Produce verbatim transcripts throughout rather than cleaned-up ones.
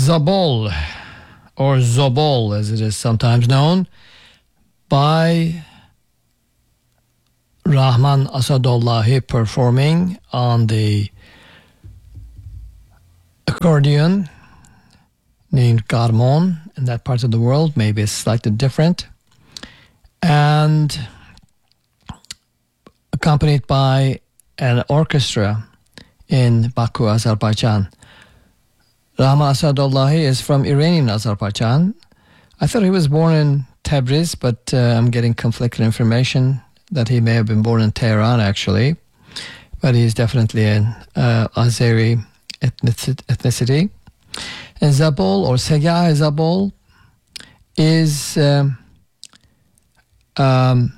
Zabol, or Zobol as it is sometimes known, by Rahman Asadollahi, performing on the accordion, named Garmon in that part of the world. Maybe it's slightly different. And accompanied by an orchestra in Baku, Azerbaijan. Rahman Asadollahi is from Iranian Azerbaijan. I thought he was born in Tabriz, but uh, I'm getting conflicting information that he may have been born in Tehran, actually. But he's definitely an uh, Azeri ethnicity. And Zabol, or Segah Zabol, is um, um,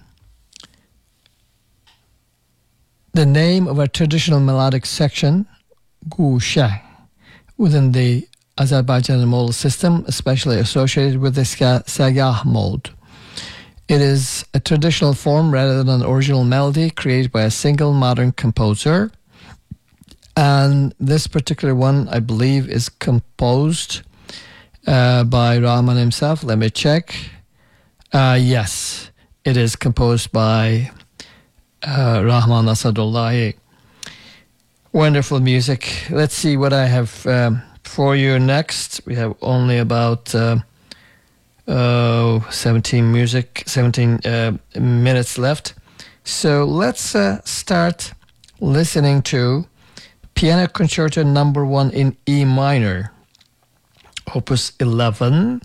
the name of a traditional melodic section, Gushe, within the Azerbaijani modal system, especially associated with the Segah mode. It is a traditional form rather than an original melody created by a single modern composer. And this particular one, I believe, is composed uh, by Rahman himself. Let me check. Uh, yes, it is composed by uh, Rahman Asadollahi. Wonderful music. Let's see what I have um, for you next. We have only about uh, uh, seventeen music, seventeen uh, minutes left. So let's uh, start listening to Piano Concerto Number One in E minor, Opus eleven.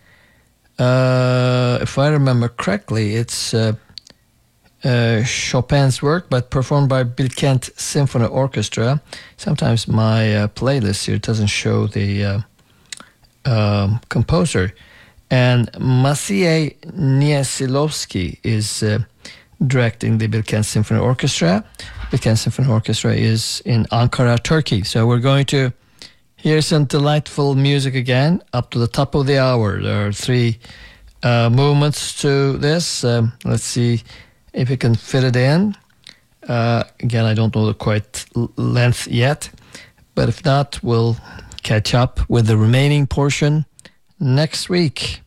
Uh, if I remember correctly, it's uh, uh, Chopin's work, but performed by Bilkent Symphony Orchestra. Sometimes my uh, playlist here doesn't show the uh, um, composer. And Maciej Niesilovsky is uh, directing the Bilkent Symphony Orchestra. Bilkent Symphony Orchestra is in Ankara, Turkey. So we're going to hear some delightful music again up to the top of the hour. There are three uh, movements to this. Um, let's see if we can fit it in. Uh, again, I don't know the quite length yet, but if not, we'll catch up with the remaining portion next week.